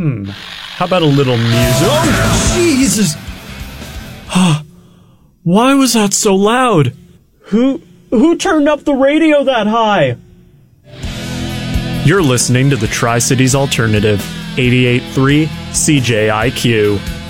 How about a little music? Oh, Jesus! Why was that so loud? Who turned up the radio that high? You're listening to the Tri-Cities Alternative, 88.3 CJIQ.